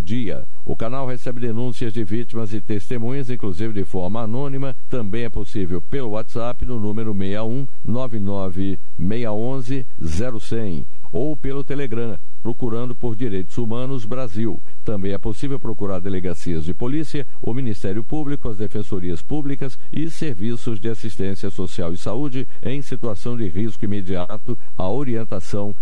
dia. O canal recebe denúncias de vítimas e testemunhas, inclusive de forma anônima. Também é possível pelo WhatsApp no número 61 99 611 0100 ou pelo Telegram, procurando por Direitos Humanos Brasil. Também é possível procurar delegacias de polícia, o Ministério Público, as defensorias públicas e serviços de assistência social e saúde em situação de risco imediato. A orientação